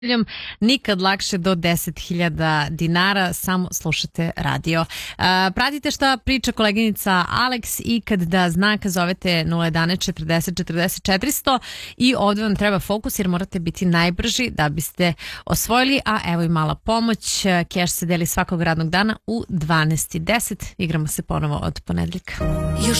nikad lakše do 10.000 dinara, samo slušate radio. Pratite šta priča koleginica Alex i kad da znaka zovete 011 40 40 400 i ovdje vam treba fokus jer morate biti najbrži da biste osvojili, a evo i mala pomoć. Keš se deli svakog radnog dana u 12:10. Igramo se ponovo od ponedeljka. Još